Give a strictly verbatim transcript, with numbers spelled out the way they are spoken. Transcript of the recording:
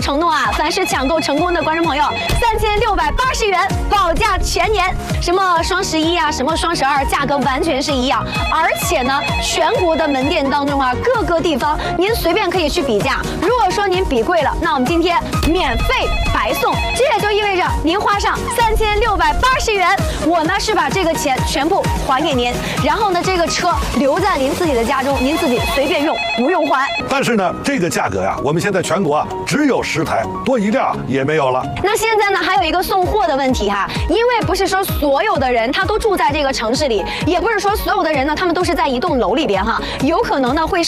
承诺啊，凡是抢购成功的观众朋友，三千六百八十元保价全年。什么双十一啊，什么双十二，价格完全是一样。而且呢，全国的门店当中啊，各个地方您随便可以去比价。如果说您比贵了，那我们今天免费白送。这也就意味着您花上三千六百八十元，我呢是把这个钱全部还给您，然后呢这个车留在您自己的家中，您自己随便用，不用还。 但是呢，这个价格呀，我们现在全国啊只有十台，多一辆也没有了。 那现在呢，还有一个送货的问题哈，因为不是说所有的人他都住在这个城市里，也不是说所有的人呢他们都是在一栋楼里边哈，有可能呢会